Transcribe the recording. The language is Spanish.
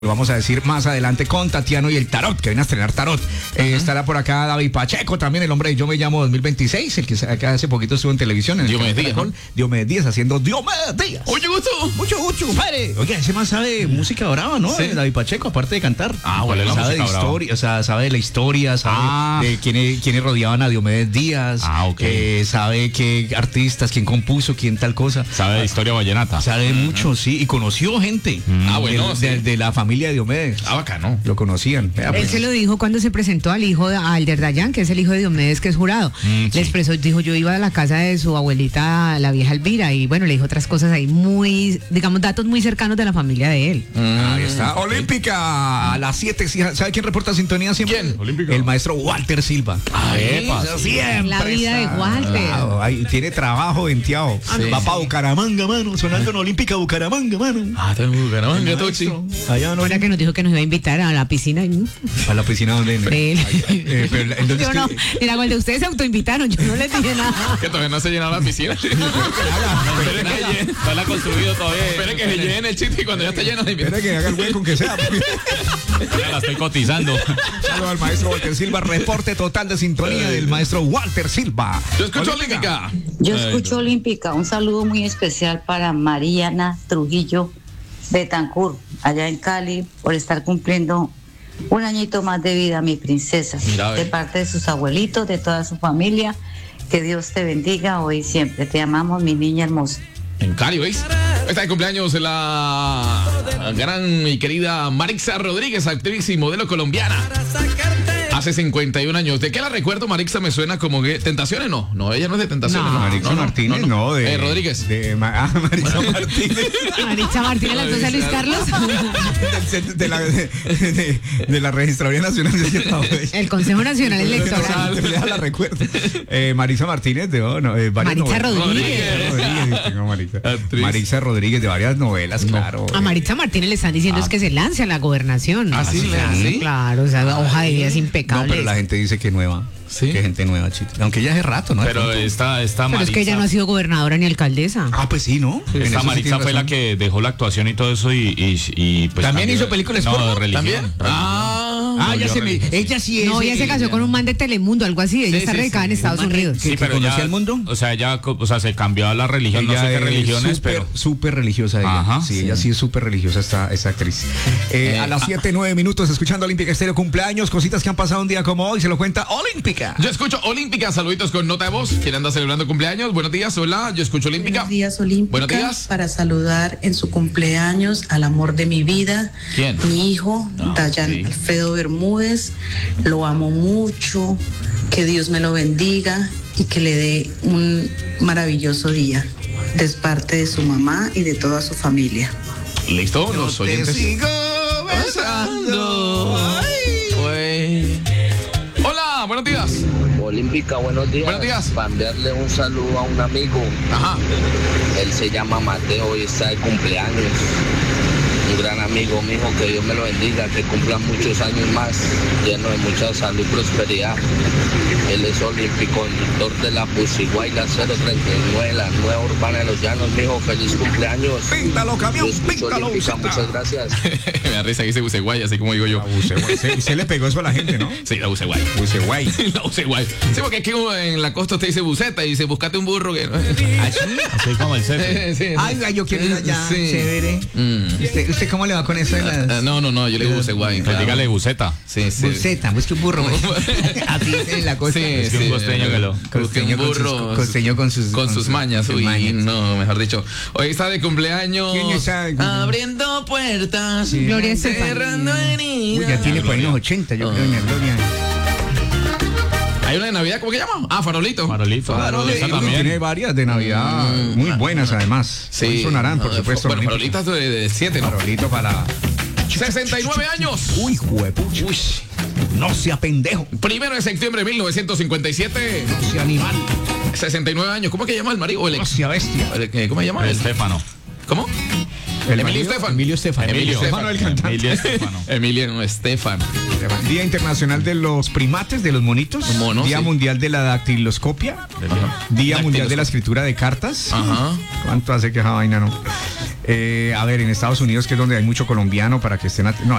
Lo vamos a decir más adelante con Tatiano y el Tarot, que viene a estrenar Tarot. Estará por acá David Pacheco, también el hombre de Yo Me Llamo 2026, el que acá hace poquito estuvo en televisión. En Diomedes Díaz, ¿no? Diomedes Díaz haciendo Diomedes Díaz. Oye, gusto. Mucho, padre. Oye, ese más sabe música brava, ¿no? Sí. David Pacheco, aparte de cantar. ¿Cuál es la sabe música de historia, o sea, sabe de la historia, sabe de quiénes rodeaban a Diomedes Díaz. Ok. Sabe qué artistas, quién compuso, quién tal cosa. Sabe de historia vallenata. Sabe mucho, sí, y conoció gente bueno, de la familia de Diomedes. Bacano. Lo conocían. Vea, Él pues. se lo dijo cuando se presentó al hijo de Alder Dayan, que es el hijo de Diomedes, que es jurado. Le expresó, dijo, yo iba a la casa de su abuelita, la vieja Elvira, y bueno, le dijo otras cosas ahí muy, digamos, datos muy cercanos de la familia de él. Ahí está. Olímpica a las 7. ¿Sabe quién reporta sintonía siempre? ¿Quién? Olímpica. El maestro Walter Silva. Siempre la vida de Walter. Claro, ahí tiene trabajo venteado. Sí. Va para Bucaramanga, mano. Sonando en Olímpica Bucaramanga, mano. Tengo Bucaramanga, Tochi. Allá no. Ahora que nos dijo que nos iba a invitar a la piscina. A la piscina donde. Pero, entonces, Yo no, mira, cuando ustedes se autoinvitaron, yo no les dije nada. Que todavía no se llena la piscina. Esperen que no la ha construido todavía. Esperen que se llene el chiste y cuando ya esté lleno de espera que haga el hueco aunque sea. Ya la estoy cotizando. Saludos al maestro Walter Silva. Reporte total de sintonía del maestro Walter Silva. Yo escucho Olímpica. Yo escucho Olímpica. Un saludo muy especial para Mariana Trujillo Betancur, allá en Cali, por estar cumpliendo un añito más de vida, mi princesa. Mira, de parte de sus abuelitos, de toda su familia. Que Dios te bendiga hoy y siempre. Te amamos, mi niña hermosa. En Cali, ¿veis? Está de cumpleaños la gran y querida Marixa Rodríguez, actriz y modelo colombiana. Hace 51 años. ¿De qué la recuerdo? Marixa me suena como que... ¿Tentaciones? No, ella no es de Tentaciones. No. Marixa Martínez, no. De Rodríguez. Marixa Martínez. Maritza Martínez, la esposa de Luis Carlos. de la Registraduría Nacional de Ciudadanos. El Consejo Nacional Electoral. Ya la recuerdo. Marisa Martínez de Maritza Rodríguez. Marixa Rodríguez de varias novelas, claro. A Maritza Martínez le están diciendo es que se lance a la gobernación. ¿Ah, sí? ¿Sí? Claro, o sea, hoja de vida es impecable. No, pero la gente dice que nueva. ¿Sí? Que gente nueva, chito. Aunque ya hace rato, ¿no? Pero está Pero Maritza. es que ella no ha sido gobernadora ni alcaldesa. Pues sí, ¿no? En Esta eso sí Maritza tiene fue la razón. que dejó la actuación y todo eso y pues ¿También hizo películas no, porno? de religión. ¿También? Ya se me... Ella sí es... No, ella se casó con un man de Telemundo, algo así. Ella está radicada en Estados Unidos. que conocía ya, el mundo. O sea, ya se cambió a la religión, no sé qué religiones, pero súper religiosa ella. Ajá, sí, sí. ella sí es súper religiosa esta actriz. A las 7:09 escuchando Olímpica Estéreo, cumpleaños, cositas que han pasado un día como hoy, se lo cuenta Olímpica. Yo escucho Olímpica, saluditos con nota de voz. ¿Quién anda celebrando cumpleaños? Buenos días, hola, yo escucho Olímpica. Buenos días, Olímpica. Buenos días. Para saludar en su cumpleaños al amor de mi vida. ¿Quién? Mi hijo, Dayan sí. Alfredo Bermúdez. Lo amo mucho. Que Dios me lo bendiga y que le dé un maravilloso día. De parte de su mamá y de toda su familia. ¿Listo? Los Te oyentes. sigo besando. Hola, buenos días. Olímpica, buenos días. Buenos días. Para enviarle un saludo a un amigo. Ajá. Él se llama Mateo y está de cumpleaños. Un gran amigo, mijo, que Dios me lo bendiga, que cumpla muchos años más, lleno de mucha salud y prosperidad. Él es olímpico, conductor de la Pusiguayla 039, la nueva urbana de los Llanos, mijo, feliz cumpleaños. Píntalo, camión, Yo escucho píntalo, Olímpica, Buceta. muchas gracias. Me da risa que dice Buceguay, así como digo yo. Se le pegó eso a la gente, ¿no? Sí, la Buceguay. Buceguay. La Buceguay. Sí, porque aquí en la costa usted dice buceta y dice buscate un burro que no. así como el CEP. Sí. Ay, yo quiero ir allá, Sí. chévere. ¿Usted cómo le va con eso de las... No, yo le digo Buceguay. Pues dígale buceta. Sí. Buceta, busque un burro. Así en la costa. Sí, Es que un costeño que lo... Costeño un burro costeño con sus mañas. sus Uy, mañas. no, mejor dicho. Hoy está de cumpleaños. ¿Quién está? Abriendo puertas. Sí. Gloria Cerrando Estefan. heridas. Uy, ya tiene por ahí unos 80, yo creo, doña Gloria. Hay una de Navidad, ¿cómo que llama? Farolito. Farolito. Esa también. Tiene varias de Navidad muy buenas además. Hoy sonarán, por supuesto. Bueno, farolitas de 7, ¿no? Farolito para... 69 años. Uy, juepucha. Uy. No sea pendejo. 1 de septiembre de 1957. No sea animal. 69 años. ¿Cómo es que llama el marido? O el No ex. sea bestia. ¿Cómo se llama? Estefano. ¿Cómo? Emilio Estefan. Estefano, el cantante. Emilio Estefano. Emilio Estefan. Día Internacional de los Primates, de los monitos. Monos, Día sí. Mundial de la Dactiloscopia. Día Mundial de la Escritura de Cartas. Ajá. ¿Cuánto hace que esa vaina no? A ver, en Estados Unidos, que es donde hay mucho colombiano, para que estén... No,